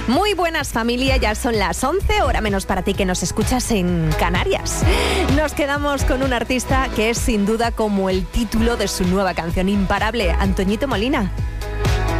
Muy buenas, familia, ya son las 11, hora menos para ti que nos escuchas en Canarias. Nos quedamos con un artista que es sin duda como el título de su nueva canción, Imparable, Antoñito Molina.